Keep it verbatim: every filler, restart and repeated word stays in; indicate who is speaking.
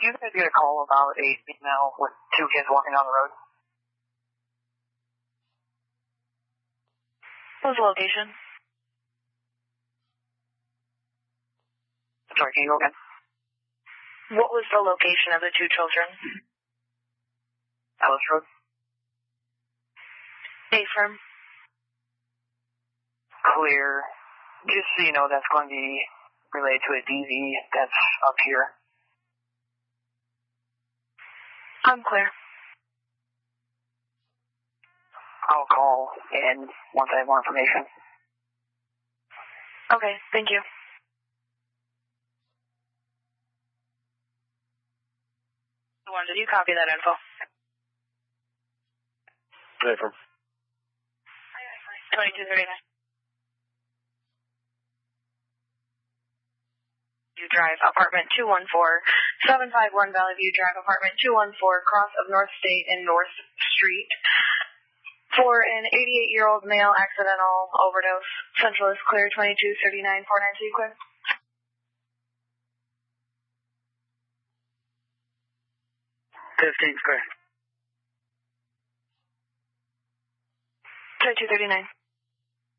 Speaker 1: Did you guys get a call about a female with two kids walking down the road?
Speaker 2: What was the location?
Speaker 1: Sorry, can you go again?
Speaker 2: What was the location of the two children?
Speaker 1: Ellis Road.
Speaker 2: A firm.
Speaker 1: Clear. Just so you know, that's going to be related to a D V that's up here.
Speaker 2: I'm clear.
Speaker 1: I'll call in once I have more information.
Speaker 2: Okay, thank you. One, did you copy that info?
Speaker 3: A firm.
Speaker 2: twenty-two thirty-nine. View Drive, apartment two one four, seven five one Valley View Drive, apartment two one four, cross of North State and North Street. For an eighty-eight-year-old male accidental overdose. Central is clear, twenty-two thirty-nine, four nine two clear.
Speaker 1: fifteen's clear.
Speaker 2: twenty-two thirty-nine.